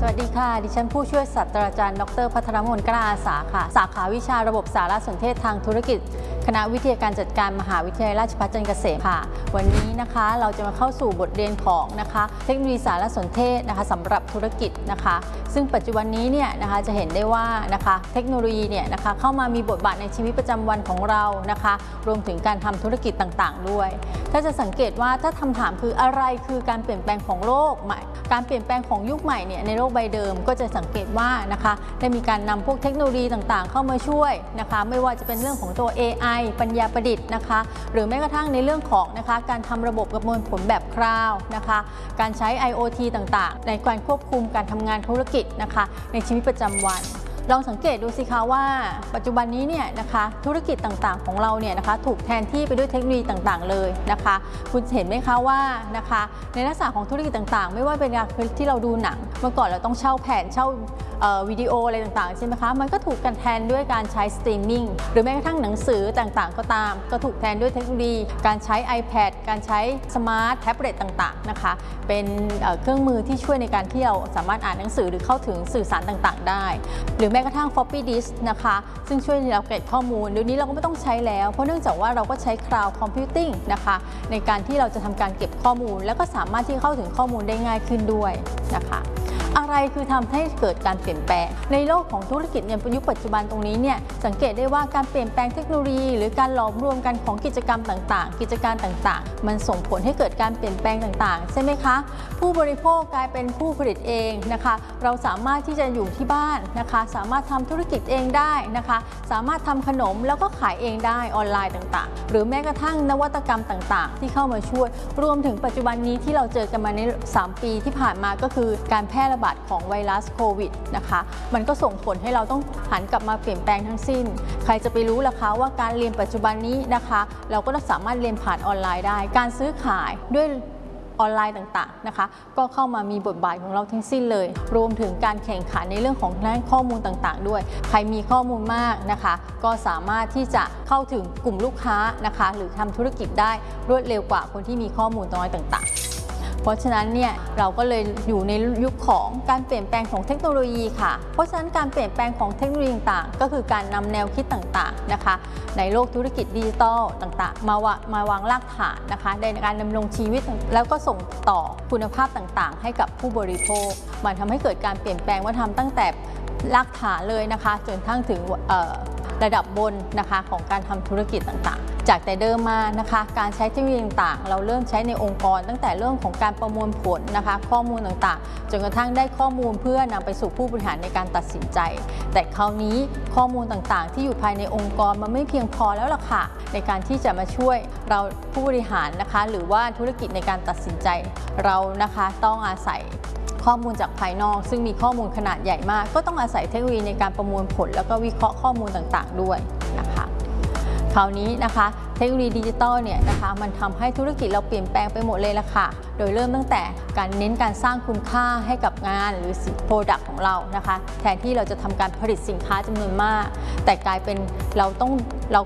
สวัสดีค่ะดิฉันผู้ช่วยศาสตราจารย์ดร.ภัทรมนต์กล้าอาสาค่ะสาขาวิชาระบบสารสนเทศทางธุรกิจคณะวิทยาการจัดการมหาวิทยาลัยราชภัฏจันทร์เกษมค่ะวันนี้นะคะเราจะมาเข้าสู่บทเรียนของนะคะเทคโนโลยีสารสนเทศนะคะสำหรับธุรกิจนะคะซึ่งปัจจุบันนี้เนี่ยนะคะจะเห็นได้ว่านะคะเทคโนโลยีเนี่ยนะคะเข้ามามีบทบาทในชีวิตประจำวันของเรานะคะรวมถึงการทำธุรกิจต่างๆด้วยถ้าจะสังเกตว่าถ้าคำถามคืออะไรคือการเปลี่ยนแปลงของโลกใหม่การเปลี่ยนแปลงของยุคใหม่เนี่ยในโลกใบเดิมก็จะสังเกตว่านะคะได้มีการนำพวกเทคโนโลยีต่างๆเข้ามาช่วยนะคะไม่ว่าจะเป็นเรื่องของตัว AI ปัญญาประดิษฐ์นะคะหรือแม้กระทั่งในเรื่องของนะคะการทำระบบประมวลผลแบบคลาวด์นะคะการใช้ IoT ต่างๆในการควบคุมการทำงานธุรกิจนะคะในชีวิตประจำวันลองสังเกตดูสิคะว่าปัจจุบันนี้เนี่ยนะคะธุรกิจต่างๆของเราเนี่ยนะคะถูกแทนที่ไปด้วยเทคโนโลยีต่างๆเลยนะคะคุณเห็นไหมคะว่านะคะในลักษณะของธุรกิจต่างๆไม่ว่าเป็นการที่เราดูหนังเมื่อก่อนเราต้องเช่าแผ่นเช่าวิดีโออะไรต่างๆใช่ไหมคะมันก็ถูกกันแทนด้วยการใช้สตรีมมิ่งหรือแม้กระทั่งหนังสือต่างๆก็ตามก็ถูกแทนด้วยเทคโนโลยีการใช้ iPad การใช้สมาร์ทแท็บเล็ตต่างๆนะคะเป็นเครื่องมือที่ช่วยในการที่เราสามารถอ่านหนังสือหรือเข้าถึงสื่อสารต่างๆได้หรือแม้กระทั่ง floppy disk นะคะซึ่งช่วยเราเก็บข้อมูลเดี๋ยวนี้เราก็ไม่ต้องใช้แล้วเพราะเนื่องจากว่าเราก็ใช้ cloud computing นะคะในการที่เราจะทำการเก็บข้อมูลแล้วก็สามารถที่เข้าถึงข้อมูลได้ง่ายขึ้นด้วยนะคะอะไรคือทำให้เกิดการเปลี่ยนแปลงในโลกของธุรกิจในยุคปัจจุบันตรงนี้เนี่ยสังเกตได้ว่าการเปลี่ยนแปลงเทคโนโลยีหรือการหลอมรวมกันของกิจกรรมต่างๆกิจการต่างๆมันส่งผลให้เกิดการเปลี่ยนแปลงต่างๆใช่ไหมคะผู้บริโภคกลายเป็นผู้ผลิตเองนะคะเราสามารถที่จะอยู่ที่บ้านนะคะสามารถทำธุรกิจเองได้นะคะสามารถทำขนมแล้วก็ขายเองได้ออนไลน์ต่างๆหรือแม้กระทั่งนวัตกรรมต่างๆที่เข้ามาช่วยรวมถึงปัจจุบันนี้ที่เราเจอกันมาใน3 ปีที่ผ่านมาก็คือการแพร่ระบาดของไวรัสโควิดนะคะมันก็ส่งผลให้เราต้องหันกลับมาเปลี่ยนแปลงทั้งสิ้นใครจะไปรู้ล่ะคะว่าการเรียนปัจจุบันนี้นะคะเราก็สามารถเรียนผ่านออนไลน์ได้การซื้อขายด้วยออนไลน์ต่างๆนะคะก็เข้ามามีบทบาทของเราทั้งสิ้นเลยรวมถึงการแข่งขันในเรื่องของด้านข้อมูลต่างๆด้วยใครมีข้อมูลมากนะคะก็สามารถที่จะเข้าถึงกลุ่มลูกค้านะคะหรือทำธุรกิจได้รวดเร็วกว่าคนที่มีข้อมูลน้อยต่างๆเพราะฉะนั้นเนี่ยเราก็เลยอยู่ในยุคของการเปลี่ยนแปลงของเทคโนโลยีค่ะเพราะฉะนั้นการเปลี่ยนแปลงของเทคโนโลยีต่างๆก็คือการนำแนวคิดต่างๆนะคะในโลกธุรกิจดิจิทัลต่างๆมาวางรากฐานนะคะในการดำรงชีวิตแล้วก็ส่งต่อคุณภาพต่างๆให้กับผู้บริโภคมันทำให้เกิดการเปลี่ยนแปลงว่าทำตั้งแต่รากฐานเลยนะคะจนทั้งถึงระดับบนนะคะของการทำธุรกิจต่างๆจากแต่เดิมมานะคะการใช้เทคโนโลยีต่างๆเราเริ่มใช้ในองค์กรตั้งแต่เรื่องของการประมวลผลนะคะข้อมูลต่างๆจนกระทั่งได้ข้อมูลเพื่อนำไปสู่ผู้บริหารในการตัดสินใจแต่คราวนี้ข้อมูลต่างๆที่อยู่ภายในองค์กรมันไม่เพียงพอแล้วล่ะค่ะในการที่จะมาช่วยเราผู้บริหารนะคะหรือว่าธุรกิจในการตัดสินใจเรานะคะต้องอาศัยข้อมูลจากภายนอกซึ่งมีข้อมูลขนาดใหญ่มากก็ต้องอาศัยเทคโนโลยีในการประมวลผลแล้วก็วิเคราะห์ข้อมูลต่างๆด้วยนะคะคราวนี้นะคะเทคโนโลยีดิจิตอลเนี่ยนะคะมันทำให้ธุรกิจเราเปลี่ยนแปลงไปหมดเลยละค่ะโดยเริ่มตั้งแต่การเน้นการสร้างคุณค่าให้กับงานหรือโปรดักต์ของเรานะคะแทนที่เราจะทำการผลิตสินค้าจำนวนมากแต่กลายเป็นเรา